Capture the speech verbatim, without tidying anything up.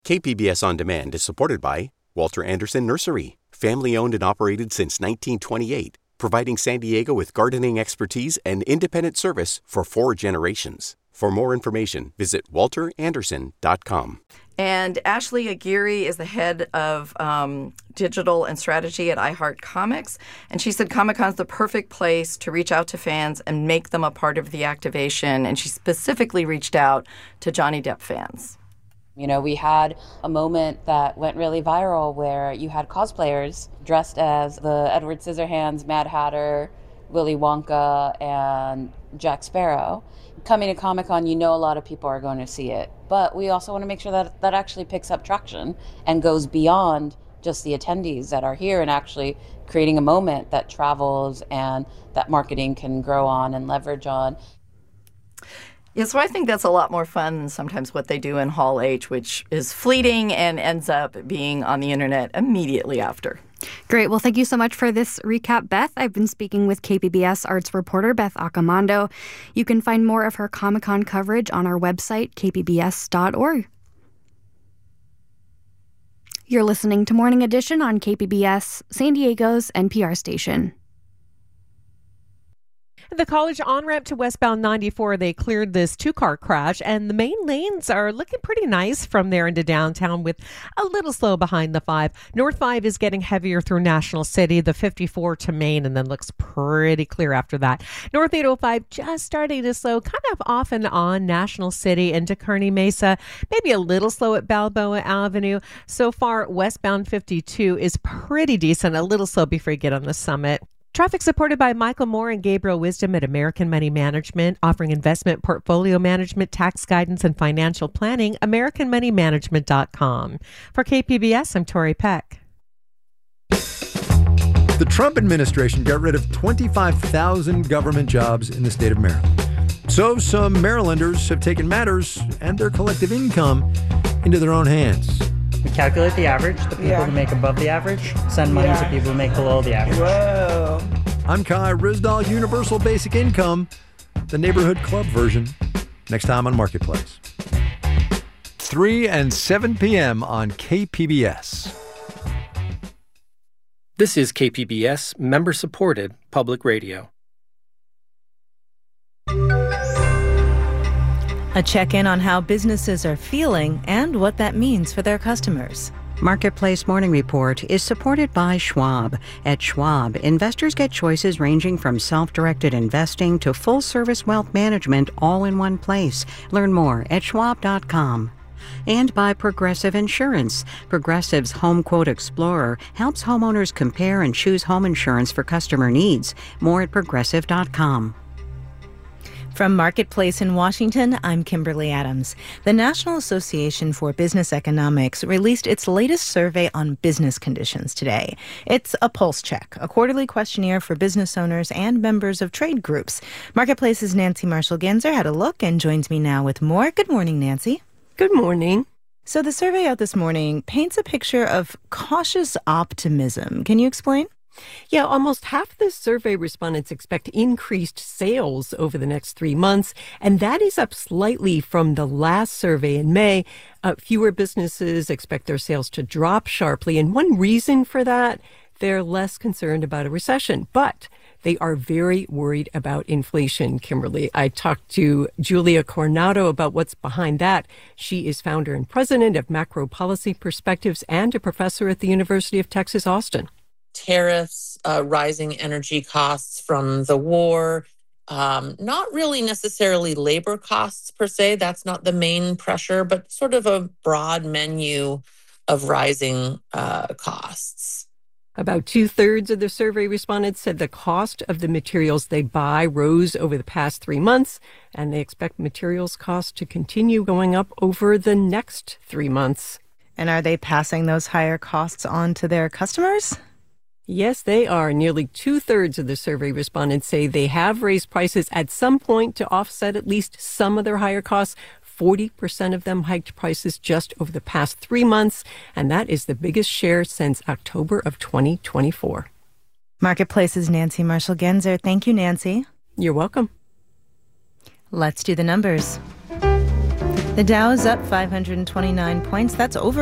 K P B S On Demand is supported by Walter Anderson Nursery, family-owned and operated since nineteen twenty-eight, providing San Diego with gardening expertise and independent service for four generations. For more information, visit walter anderson dot com. And Ashley Aguirre is the head of um, digital and strategy at iHeart Comics. And she said Comic-Con's the perfect place to reach out to fans and make them a part of the activation. And she specifically reached out to Johnny Depp fans. You know, we had a moment that went really viral where you had cosplayers dressed as the Edward Scissorhands, Mad Hatter, Willy Wonka, and Jack Sparrow. Coming to Comic-Con, you know a lot of people are going to see it. But we also want to make sure that that actually picks up traction and goes beyond just the attendees that are here and actually creating a moment that travels and that marketing can grow on and leverage on. Yeah, so I think that's a lot more fun than sometimes what they do in Hall H, which is fleeting and ends up being on the internet immediately after. Great. Well, thank you so much for this recap, Beth. I've been speaking with K P B S arts reporter Beth Accomando. You can find more of her Comic-Con coverage on our website, k p b s dot org. You're listening to Morning Edition on K P B S, San Diego's N P R station. The College on-ramp to westbound ninety-four, they cleared this two-car crash, and the main lanes are looking pretty nice from there into downtown with a little slow behind the five. North five is getting heavier through National City, the fifty-four to Main, and then looks pretty clear after that. North eight oh five just starting to slow, kind of off and on National City into Kearny Mesa, maybe a little slow at Balboa Avenue. So far, westbound fifty-two is pretty decent, a little slow before you get on the Summit. Traffic supported by Michael Moore and Gabriel Wisdom at American Money Management, offering investment portfolio management, tax guidance, and financial planning. american money management dot com. For K P B S, I'm Tori Peck. The Trump administration got rid of twenty-five thousand government jobs in the state of Maryland. So some Marylanders have taken matters and their collective income into their own hands. We calculate the average, the people yeah. who make above the average, send money yeah. to people who make below the average. Whoa. I'm Kai Rizdal, Universal Basic Income, the neighborhood club version, next time on Marketplace. three and seven p.m. on K P B S. This is K P B S, member-supported public radio. A check-in on how businesses are feeling and what that means for their customers. Marketplace Morning Report is supported by Schwab. At Schwab, investors get choices ranging from self-directed investing to full-service wealth management all in one place. Learn more at schwab dot com. And by Progressive Insurance. Progressive's Home Quote Explorer helps homeowners compare and choose home insurance for customer needs. More at progressive dot com. From Marketplace in Washington, I'm Kimberly Adams. The National Association for Business Economics released its latest survey on business conditions today. It's a pulse check, a quarterly questionnaire for business owners and members of trade groups. Marketplace's Nancy Marshall-Genzer had a look and joins me now with more. Good morning, Nancy. Good morning. So the survey out this morning paints a picture of cautious optimism. Can you explain? Yeah, almost half the survey respondents expect increased sales over the next three months, and that is up slightly from the last survey in May. Uh, fewer businesses expect their sales to drop sharply, and one reason for that, they're less concerned about a recession, but they are very worried about inflation, Kimberly. I talked to Julia Coronado about what's behind that. She is founder and president of Macro Policy Perspectives and a professor at the University of Texas, Austin. Tariffs, uh, rising energy costs from the war, um, not really necessarily labor costs per se. That's not the main pressure, but sort of a broad menu of rising uh, costs. About two-thirds of the survey respondents said the cost of the materials they buy rose over the past three months, and they expect materials costs to continue going up over the next three months. And are they passing those higher costs on to their customers? Yes, they are. Nearly two-thirds of the survey respondents say they have raised prices at some point to offset at least some of their higher costs. forty percent of them hiked prices just over the past three months, and that is the biggest share since October of twenty twenty-four. Marketplace's Nancy Marshall-Genzer. Thank you, Nancy. You're welcome. Let's do the numbers. The Dow is up five hundred twenty-nine points. That's over